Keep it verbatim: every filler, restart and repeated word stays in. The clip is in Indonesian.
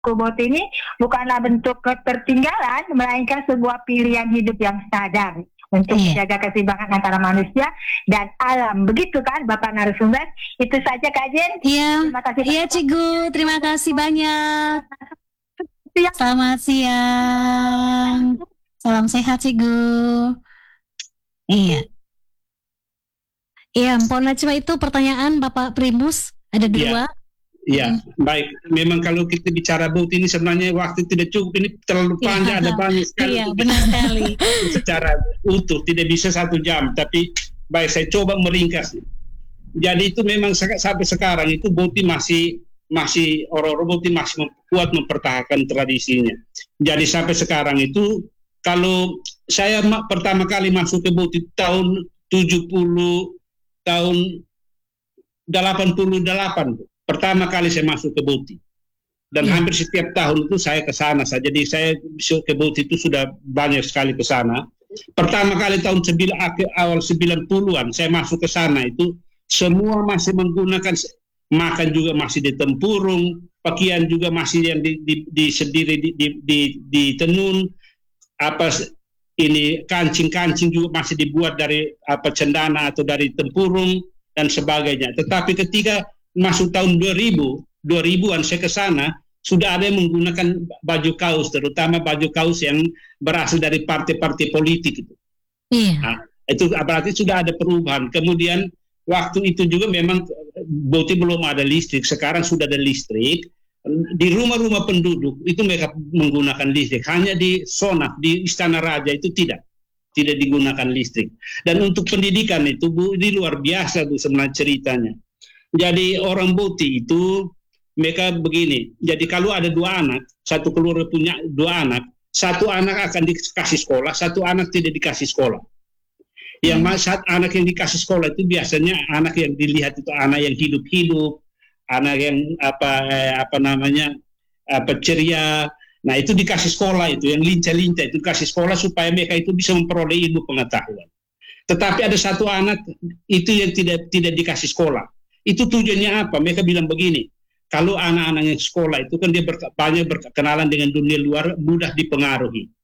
Kubot ini bukanlah bentuk ketertinggalan, melainkan sebuah pilihan hidup yang sadar untuk Iya. menjaga keseimbangan antara manusia dan alam. Begitu kan, Bapak narasumber? Itu saja, Kak Jen. Iya, Terima kasih. iya Cigu, terima kasih banyak. Siang. Selamat siang. Salam sehat Cigu. Iya. Iya, Mpok Najwa, itu pertanyaan Bapak Primus ada dua. Ya, baik. Memang kalau kita bicara bot ini sebenarnya waktu tidak cukup, ini terlalu panjang, Iya. ada banyak sekali. Iya, benar sekali. Secara utuh tidak bisa satu jam, tapi baik saya coba meringkas. Jadi itu memang sampai sekarang itu boti masih masih orang-orang boti masih kuat mempertahankan tradisinya. Jadi sampai sekarang itu kalau saya ma- pertama kali masuk ke boti tahun tujuh puluh tahun delapan puluh delapan. Pertama kali saya masuk ke Boti dan Hmm. hampir setiap tahun itu saya ke sana saja. Jadi saya ke Boti itu sudah banyak sekali ke sana. Pertama kali tahun sembilan, awal sembilan puluhan saya masuk ke sana itu semua masih menggunakan, makan juga masih di tempurung, pakaian juga masih yang di, di, di sendiri di, di, di, di tenun, apa ini kancing-kancing juga masih dibuat dari apa cendana atau dari tempurung dan sebagainya. Tetapi ketika masuk tahun dua ribu, dua ribuan saya ke sana, sudah ada yang menggunakan baju kaos, terutama baju kaos yang berasal dari partai-partai politik itu. Iya. Nah, itu berarti sudah ada perubahan. Kemudian waktu itu juga memang Boti belum ada listrik, sekarang sudah ada listrik. Di rumah-rumah penduduk itu mereka menggunakan listrik, hanya di Sonak, di Istana Raja itu tidak. Tidak digunakan listrik. Dan untuk pendidikan itu Bu, ini luar biasa Bu sebenarnya ceritanya. Jadi orang Boti itu mereka begini. Jadi kalau ada dua anak, satu keluarga punya dua anak, satu anak akan dikasih sekolah, satu anak tidak dikasih sekolah. Yang hmm. saat anak yang dikasih sekolah itu biasanya anak yang dilihat itu anak yang hidup-hidup, anak yang apa eh, apa namanya apa ceria. Nah itu dikasih sekolah itu, yang lincah-lincah itu dikasih sekolah supaya mereka itu bisa memperoleh ilmu pengetahuan. Tetapi ada satu anak itu yang tidak tidak dikasih sekolah. Itu tujuannya apa? Mereka bilang begini, kalau anak-anak yang sekolah itu kan dia ber, banyak berkenalan dengan dunia luar, mudah dipengaruhi.